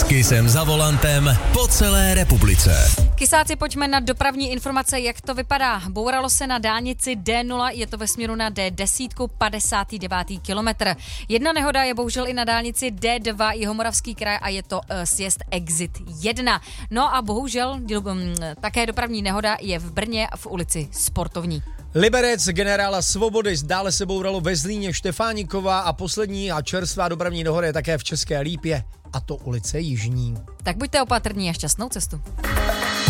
S Kysem za volantem po celé republice. Kysáci, pojďme na dopravní informace, jak to vypadá. Bouralo se na dálnici D0, je to ve směru na D10, 59. kilometr. Jedna nehoda je bohužel i na dálnici D2, Jihomoravský kraj, a je to sjezd Exit 1. No a bohužel také dopravní nehoda je v Brně v ulici Sportovní. Liberec generála Svobody, dále se bouralo ve Zlíně Štefánikova a poslední a čerstvá dopravní nehoda je také v České Lípě, a to ulice Jižní. Tak buďte opatrní a šťastnou cestu.